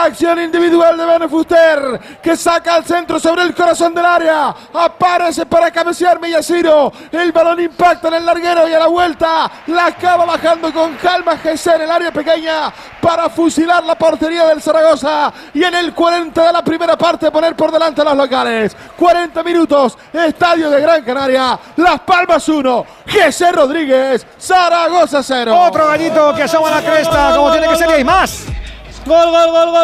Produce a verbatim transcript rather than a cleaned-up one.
Acción individual de Bene Fuster, que saca al centro sobre el corazón del área. Aparece para cabecear Millaciro. El balón impacta en el larguero y a la vuelta la acaba bajando con calma Gesser en el área pequeña para fusilar la portería del Zaragoza. Y en el cuarenta de la primera parte poner por delante a los locales. cuarenta minutos, Estadio de Gran Canaria. Las Palmas uno, Gesser Rodríguez, Zaragoza cero. Otro gallito que asoma la cresta, como tiene que ser, y hay más. Gol, gol, gol, gol.